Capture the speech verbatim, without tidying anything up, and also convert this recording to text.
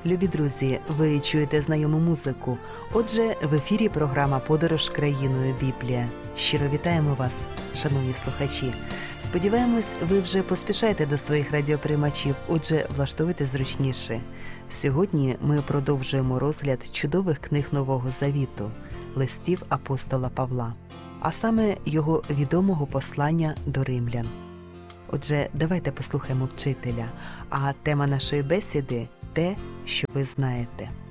Любі друзі, ви чуєте знайому музику. Отже, в ефірі програма «Подорож країною Біблія». Щиро вітаємо вас, шановні слухачі. Сподіваємось, ви вже поспішаєте до своїх радіоприймачів, отже, влаштуйте зручніше. Сьогодні ми продовжуємо розгляд чудових книг Нового Завіту – листів апостола Павла, а саме його відомого послання до римлян. Отже, давайте послухаємо вчителя, а тема нашої бесіди – те, що ви знаєте.